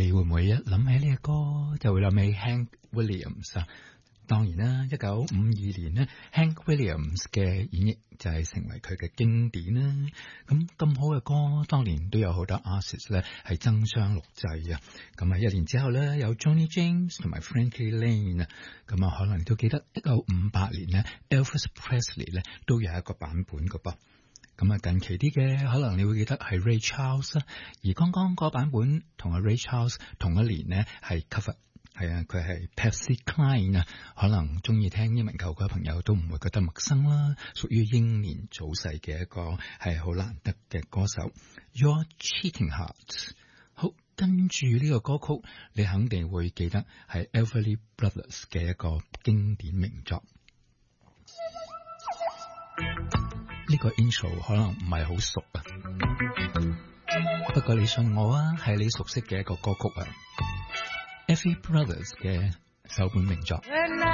你會唔會一諗起呢個歌就會諗起 Hank Williams 啊？當然啦，1952年呢 Hank Williams 嘅演繹就係成為佢嘅經典啦。咁好嘅歌，當年都有好多 artist 咧係爭相錄製啊。咁啊，1年之後咧有 Johnny James 同埋 Frankie Lane 啊。咁啊，可能都記得1958年呢 Elvis Presley 咧都有一個版本㗎噃。咁啊，近期啲嘅可能你會記得係 Ray Charles 啦，而剛剛嗰個版本同阿 Ray Charles 同一年呢係 cover。係啊，佢係 Patsy Cline 啊，可能中意聽英文舊歌嘅朋友都唔會覺得陌生啦。屬於英年早逝嘅一個係好難得嘅歌手。Your Cheating Heart， 好，跟住呢個歌曲，你肯定會記得係 Everly Brothers 嘅一個經典名作。呢個 intro 可能唔係好熟啊，不過你信我啊，係你熟悉嘅一個歌曲啊。Everly Brothers 嘅首本名作。